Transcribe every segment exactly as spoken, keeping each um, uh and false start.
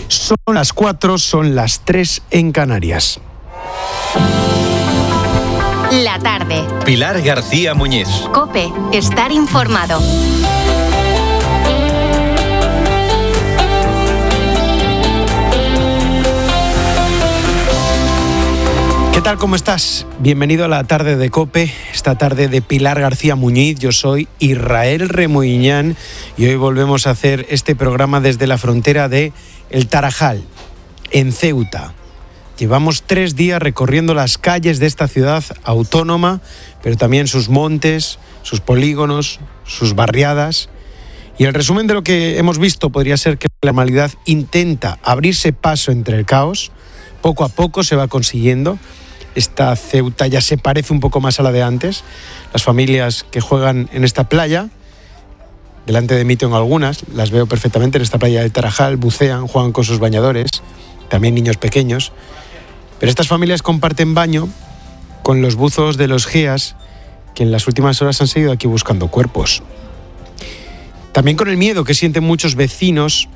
Son las cuatro, son las tres en Canarias. La tarde. Pilar García Muñiz. COPE. Estar informado. ¿Qué tal? ¿Cómo estás? Bienvenido a la tarde de COPE, esta tarde de Pilar García Muñiz. Yo soy Israel Remoiñán y hoy volvemos a hacer este programa desde la frontera de El Tarajal, en Ceuta. Llevamos tres días recorriendo las calles de esta ciudad autónoma, pero también sus montes, sus polígonos, sus barriadas. Y el resumen de lo que hemos visto podría ser que la normalidad intenta abrirse paso entre el caos. Poco a poco se va consiguiendo. Esta Ceuta ya se parece un poco más a la de antes. Las familias que juegan en esta playa, delante de mí tengo algunas, las veo perfectamente en esta playa del Tarajal, bucean, juegan con sus bañadores, también niños pequeños. Pero estas familias comparten baño con los buzos de los G I A S, que en las últimas horas han seguido aquí buscando cuerpos. También con el miedo que sienten muchos vecinos,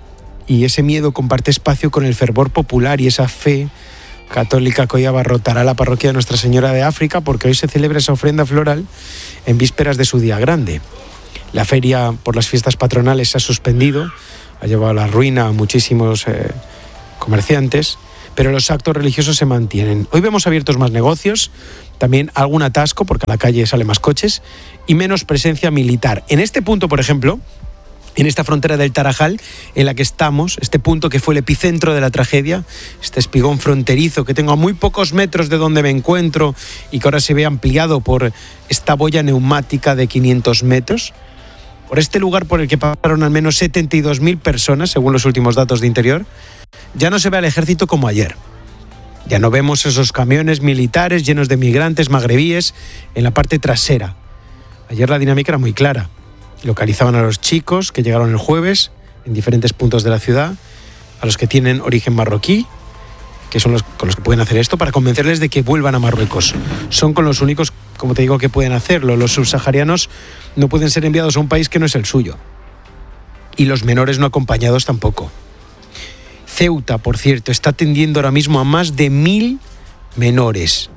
y ese miedo comparte espacio con el fervor popular y esa fe católica que hoy abarrotará la parroquia de Nuestra Señora de África, porque hoy se celebra esa ofrenda floral en vísperas de su día grande. La feria por las fiestas patronales se ha suspendido, ha llevado a la ruina a muchísimos eh, comerciantes, pero los actos religiosos se mantienen. Hoy vemos abiertos más negocios, también algún atasco, porque a la calle salen más coches, y menos presencia militar. En este punto, por ejemplo, en esta frontera del Tarajal, en la que estamos, este punto que fue el epicentro de la tragedia, este espigón fronterizo que tengo a muy pocos metros de donde me encuentro y que ahora se ve ampliado por esta boya neumática de quinientos metros, por este lugar por el que pasaron al menos setenta y dos mil personas, según los últimos datos de Interior, ya no se ve al ejército como ayer. Ya no vemos esos camiones militares llenos de migrantes magrebíes en la parte trasera. Ayer la dinámica era muy clara. Localizaban a los chicos que llegaron el jueves en diferentes puntos de la ciudad, a los que tienen origen marroquí, que son los con los que pueden hacer esto, para convencerles de que vuelvan a Marruecos. Son con los únicos, como te digo, que pueden hacerlo. Los subsaharianos no pueden ser enviados a un país que no es el suyo. Y los menores no acompañados tampoco. Ceuta, por cierto, está atendiendo ahora mismo a más de mil menores.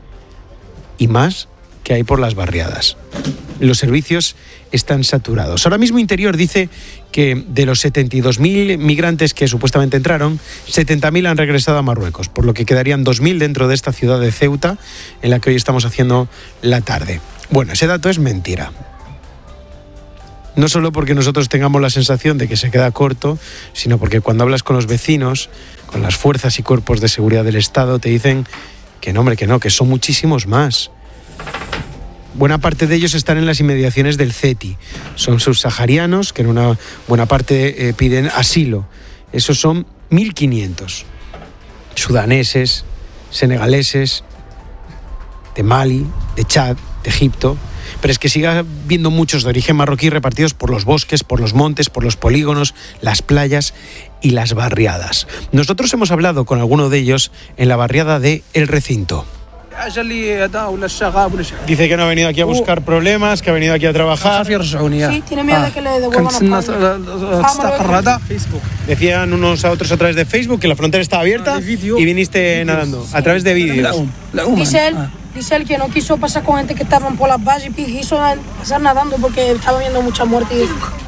Y más que hay por las barriadas. Los servicios están saturados. Ahora mismo Interior dice que de los setenta y dos mil migrantes que supuestamente entraron, setenta mil han regresado a Marruecos, por lo que quedarían dos mil dentro de esta ciudad de Ceuta en la que hoy estamos haciendo la tarde. Bueno, ese dato es mentira. No solo porque nosotros tengamos la sensación de que se queda corto, sino porque cuando hablas con los vecinos, con las fuerzas y cuerpos de seguridad del Estado, te dicen que no, hombre, que no, que son muchísimos más. Buena parte de ellos están en las inmediaciones del CETI. Son subsaharianos que en una buena parte eh, piden asilo. Esos son mil quinientos. Sudaneses, senegaleses, de Mali, de Chad, de Egipto. Pero es que sigue habiendo muchos de origen marroquí repartidos por los bosques, por los montes, por los polígonos, las playas y las barriadas. Nosotros hemos hablado con alguno de ellos en la barriada de El Recinto. Dice que no ha venido aquí a buscar problemas, que ha venido aquí a trabajar. Sí, tiene miedo de que le devuelvan a España. Decían unos a otros a través de Facebook que la frontera estaba abierta y viniste nadando a través de vídeos. Dice él, dice él que no quiso pasar con gente que estaban por las vallas y quiso pasar nadando porque estaba viendo mucha muerte.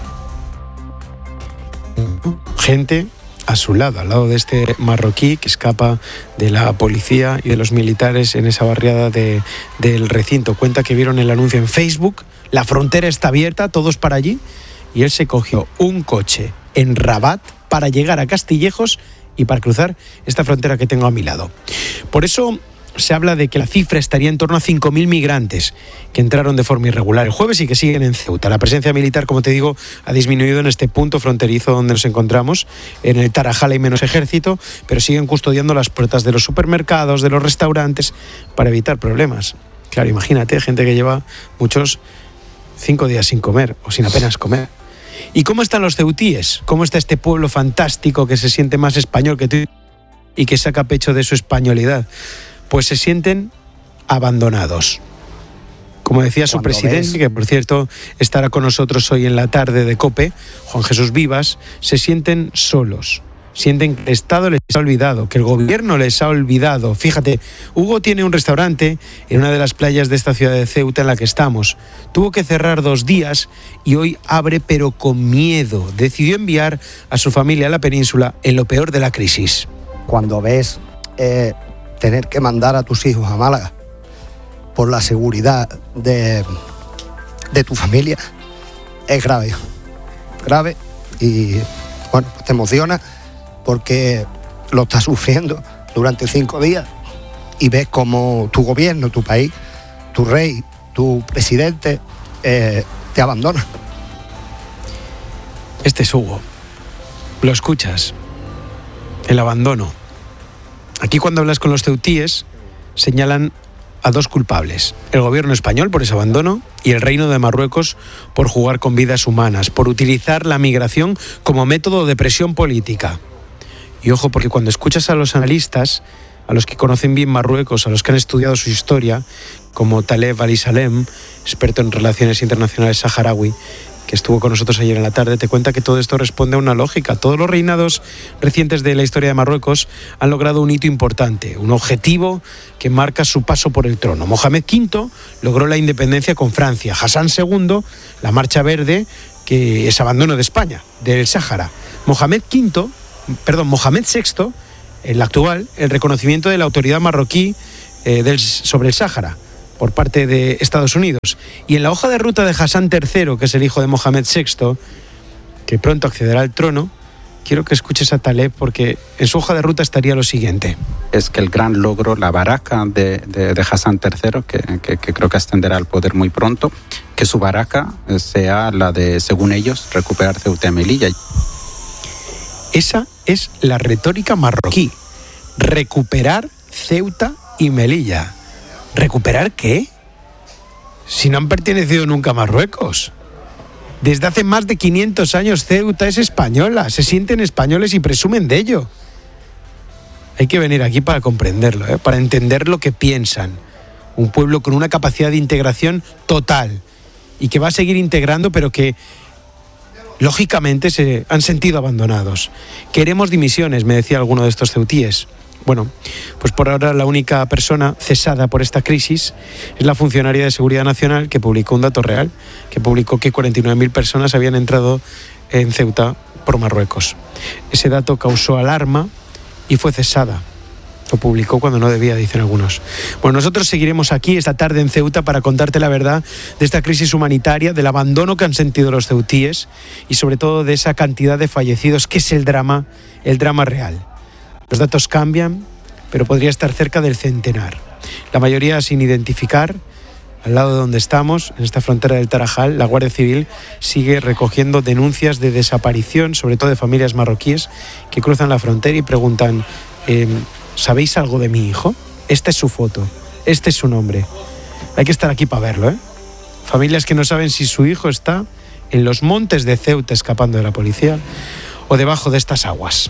Gente a su lado, al lado de este marroquí que escapa de la policía y de los militares en esa barriada de, del Recinto. Cuenta que vieron el anuncio en Facebook, la frontera está abierta, todos para allí, y él se cogió un coche en Rabat para llegar a Castillejos y para cruzar esta frontera que tengo a mi lado. Por eso se habla de que la cifra estaría en torno a cinco mil migrantes que entraron de forma irregular el jueves y que siguen en Ceuta. La presencia militar, como te digo, ha disminuido en este punto fronterizo donde nos encontramos. En el Tarajal hay menos ejército, pero siguen custodiando las puertas de los supermercados, de los restaurantes, para evitar problemas. Claro, imagínate, gente que lleva muchos cinco días sin comer o sin apenas comer. ¿Y cómo están los ceutíes? ¿Cómo está este pueblo fantástico que se siente más español que tú y que saca pecho de su españolidad? Pues se sienten abandonados. Como decía su presidente, ves, que por cierto estará con nosotros hoy en la tarde de COPE, Juan Jesús Vivas, se sienten solos, Sienten que el Estado les ha olvidado, que el gobierno les ha olvidado. Fíjate, Hugo tiene un restaurante en una de las playas de esta ciudad de Ceuta en la que estamos. Tuvo que cerrar dos días y hoy abre pero con miedo. Decidió enviar a su familia a la península en lo peor de la crisis. Cuando ves eh, tener que mandar a tus hijos a Málaga por la seguridad de, de tu familia, es grave. Grave y bueno, te emociona porque lo estás sufriendo durante cinco días y ves como tu gobierno, tu país, tu rey, tu presidente eh, te abandona. Este es Hugo. Lo escuchas. El abandono. Aquí cuando hablas con los ceutíes señalan a dos culpables. El gobierno español por ese abandono y el Reino de Marruecos por jugar con vidas humanas, por utilizar la migración como método de presión política. Y ojo, porque cuando escuchas a los analistas, a los que conocen bien Marruecos, a los que han estudiado su historia, como Taleb Ali-Salem, experto en relaciones internacionales saharaui, que estuvo con nosotros ayer en la tarde, te cuenta que todo esto responde a una lógica. Todos los reinados recientes de la historia de Marruecos han logrado un hito importante, un objetivo que marca su paso por el trono. Mohamed quinto logró la independencia con Francia. Hassan segundo, la Marcha Verde, que es abandono de España, del Sáhara. Mohamed quinto, perdón, Mohamed sexto, el actual, el reconocimiento de la autoridad marroquí eh, del, sobre el Sáhara por parte de Estados Unidos. Y en la hoja de ruta de Hassan tercero, que es el hijo de Mohamed sexto, que pronto accederá al trono, quiero que escuches a Taleb porque en su hoja de ruta estaría lo siguiente. Es que el gran logro, la baraca de, de, de Hassan tercero, que, que, que creo que ascenderá al poder muy pronto, que su baraca sea la de, según ellos, recuperar Ceuta y Melilla. Esa es la retórica marroquí. Recuperar Ceuta y Melilla. ¿Recuperar qué? Si no han pertenecido nunca a Marruecos. Desde hace más de quinientos años Ceuta es española, se sienten españoles y presumen de ello. Hay que venir aquí para comprenderlo, ¿eh? Para entender lo que piensan. Un pueblo con una capacidad de integración total y que va a seguir integrando, pero que lógicamente se han sentido abandonados. Queremos dimisiones, me decía alguno de estos ceutíes. Bueno, pues por ahora la única persona cesada por esta crisis es la funcionaria de Seguridad Nacional, que publicó un dato real, que publicó que cuarenta y nueve mil personas habían entrado en Ceuta por Marruecos. Ese dato causó alarma y fue cesada. Lo publicó cuando no debía, dicen algunos. Bueno, nosotros seguiremos aquí esta tarde en Ceuta para contarte la verdad de esta crisis humanitaria, del abandono que han sentido los ceutíes y sobre todo de esa cantidad de fallecidos, que es el drama, el drama real. Los datos cambian, pero podría estar cerca del centenar. La mayoría sin identificar. Al lado de donde estamos, en esta frontera del Tarajal, la Guardia Civil sigue recogiendo denuncias de desaparición, sobre todo de familias marroquíes que cruzan la frontera y preguntan, eh, ¿sabéis algo de mi hijo? Esta es su foto, este es su nombre. Hay que estar aquí para verlo, ¿eh? Familias que no saben si su hijo está en los montes de Ceuta escapando de la policía o debajo de estas aguas.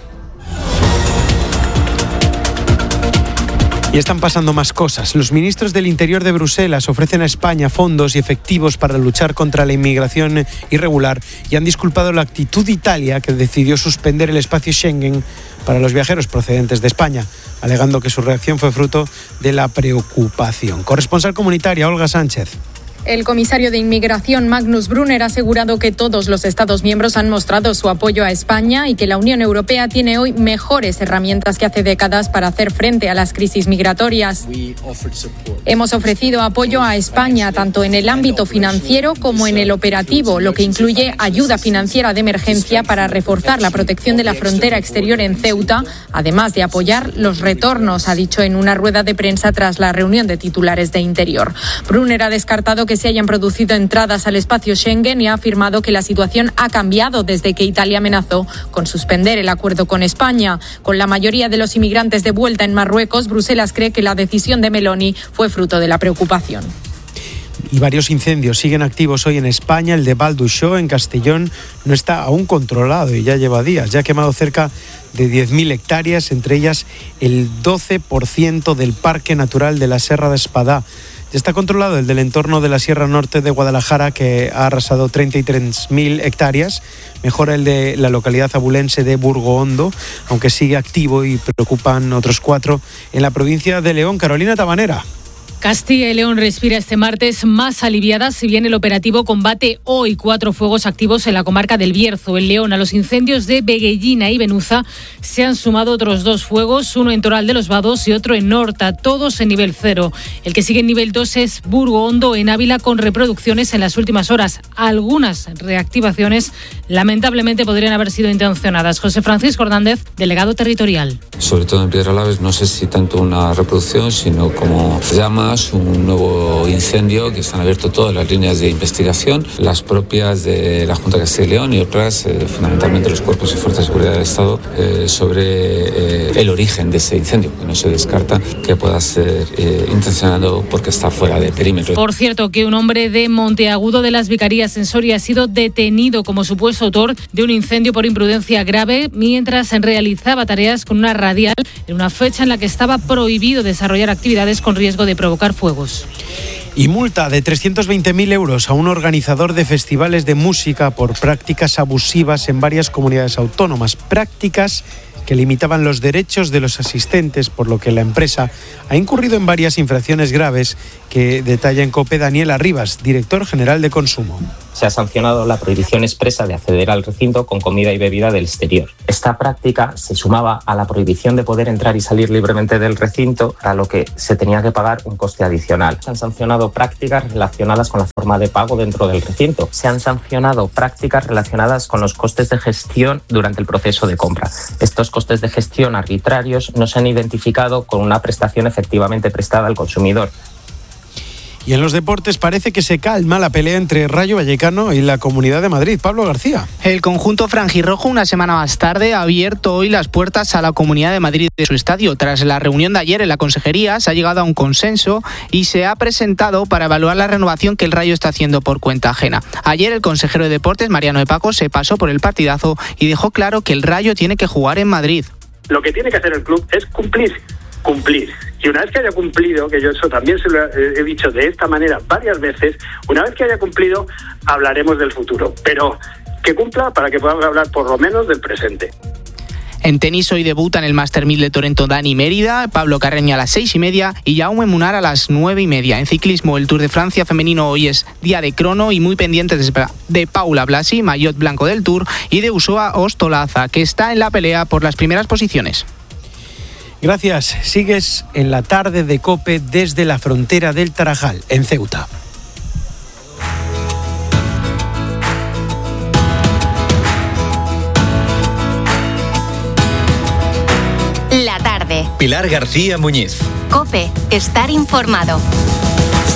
Y están pasando más cosas. Los ministros del Interior de Bruselas ofrecen a España fondos y efectivos para luchar contra la inmigración irregular y han disculpado la actitud de Italia, que decidió suspender el espacio Schengen para los viajeros procedentes de España, alegando que su reacción fue fruto de la preocupación. Corresponsal comunitaria, Olga Sánchez. El comisario de Inmigración, Magnus Brunner, ha asegurado que todos los Estados miembros han mostrado su apoyo a España y que la Unión Europea tiene hoy mejores herramientas que hace décadas para hacer frente a las crisis migratorias. Hemos ofrecido apoyo a España tanto en el ámbito financiero como en el operativo, lo que incluye ayuda financiera de emergencia para reforzar la protección de la frontera exterior en Ceuta, además de apoyar los retornos, ha dicho en una rueda de prensa tras la reunión de titulares de Interior. Brunner ha descartado que que se hayan producido entradas al espacio Schengen y ha afirmado que la situación ha cambiado desde que Italia amenazó con suspender el acuerdo con España. Con la mayoría de los inmigrantes de vuelta en Marruecos, Bruselas cree que la decisión de Meloni fue fruto de la preocupación. Y varios incendios siguen activos hoy en España. El de Val d'Uixó, en Castellón, no está aún controlado y ya lleva días. Ya ha quemado cerca de diez mil hectáreas, entre ellas el doce por ciento del Parque Natural de la Serra de Espadá. está controlado el del entorno de la Sierra Norte de Guadalajara, que ha arrasado treinta y tres mil hectáreas. Mejora el de la localidad abulense de Burgohondo, aunque sigue activo y preocupan otros cuatro en la provincia de León. Carolina Tabanera. Castilla y León respira este martes más aliviada, si bien el operativo combate hoy cuatro fuegos activos en la comarca del Bierzo. En León, a los incendios de Veguellina y Benuza se han sumado otros dos fuegos, uno en Toral de los Vados y otro en Horta, todos en nivel cero. El que sigue en nivel dos es Burgohondo, en Ávila, con reproducciones en las últimas horas. Algunas reactivaciones lamentablemente podrían haber sido intencionadas. José Francisco Hernández, delegado territorial. Sobre todo en Piedralaves, no sé si tanto una reproducción, sino como llamas, un nuevo incendio, que están abiertas todas las líneas de investigación, las propias de la Junta de Castilla y León y otras, eh, fundamentalmente los cuerpos y fuerzas de seguridad del Estado, eh, sobre eh, el origen de ese incendio, que no se descarta que pueda ser eh, intencionado porque está fuera de perímetro. Por cierto, que un hombre de Monteagudo de las Vicarías en Soria ha sido detenido como supuesto autor de un incendio por imprudencia grave mientras realizaba tareas con una radial en una fecha en la que estaba prohibido desarrollar actividades con riesgo de provocar fuegos. Y multa de trescientos veinte mil euros a un organizador de festivales de música por prácticas abusivas en varias comunidades autónomas. Prácticas que limitaban los derechos de los asistentes, por lo que la empresa ha incurrido en varias infracciones graves que detalla en COPE Daniel Arribas, director general de Consumo. Se ha sancionado la prohibición expresa de acceder al recinto con comida y bebida del exterior. Esta práctica se sumaba a la prohibición de poder entrar y salir libremente del recinto, a lo que se tenía que pagar un coste adicional. Se han sancionado prácticas relacionadas con la forma de pago dentro del recinto. Se han sancionado prácticas relacionadas con los costes de gestión durante el proceso de compra. Estos costes de gestión arbitrarios no se han identificado con una prestación efectivamente prestada al consumidor. Y en los deportes parece que se calma la pelea entre Rayo Vallecano y la Comunidad de Madrid. Pablo García. El conjunto franjirrojo, una semana más tarde, ha abierto hoy las puertas a la Comunidad de Madrid de su estadio. Tras la reunión de ayer en la consejería, se ha llegado a un consenso y se ha presentado para evaluar la renovación que el Rayo está haciendo por cuenta ajena. Ayer el consejero de Deportes, Mariano de Paco, se pasó por el partidazo y dejó claro que el Rayo tiene que jugar en Madrid. Lo que tiene que hacer el club es cumplir, cumplir. Y una vez que haya cumplido, que yo eso también se lo he dicho de esta manera varias veces, una vez que haya cumplido, hablaremos del futuro. Pero que cumpla para que podamos hablar por lo menos del presente. En tenis hoy debuta en el Master mil de Torrento Dani Mérida, Pablo Carreño a las seis y media y Jaume Munar a las nueve y media. En ciclismo, el Tour de Francia femenino hoy es día de crono y muy pendientes de Paula Blasi, maillot blanco del Tour, y de Usoa Ostolaza, que está en la pelea por las primeras posiciones. Gracias. Sigues en la tarde de COPE desde la frontera del Tarajal, en Ceuta. La tarde. Pilar García Muñiz. COPE, estar informado.